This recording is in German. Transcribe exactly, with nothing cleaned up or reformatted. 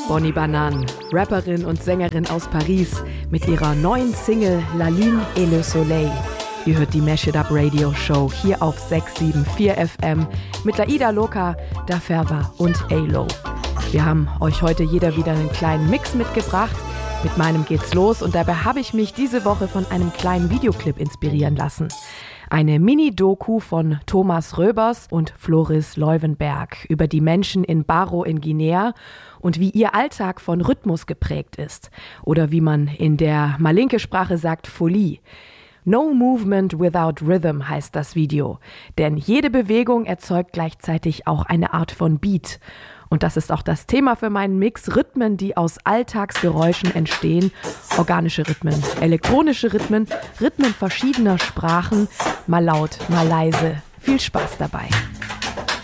Bonnie Banane, Rapperin und Sängerin aus Paris, mit ihrer neuen Single La Lune et le Soleil. Ihr hört die Mash It Up Radio Show hier auf sechs sieben vier F M mit Laida Loca, Da Ferva und A-Lo. Wir haben euch heute jeder wieder einen kleinen Mix mitgebracht. Mit meinem geht's los und dabei habe ich mich diese Woche von einem kleinen Videoclip inspirieren lassen. Eine Mini-Doku von Thomas Röbers und Floris Leuwenberg über die Menschen in Barrow in Guinea und wie ihr Alltag von Rhythmus geprägt ist. Oder wie man in der Malinke-Sprache sagt, Folie. No Movement Without Rhythm heißt das Video. Denn jede Bewegung erzeugt gleichzeitig auch eine Art von Beat. Und das ist auch das Thema für meinen Mix. Rhythmen, die aus Alltagsgeräuschen entstehen. Organische Rhythmen, elektronische Rhythmen, Rhythmen verschiedener Sprachen. Mal laut, mal leise. Viel Spaß dabei.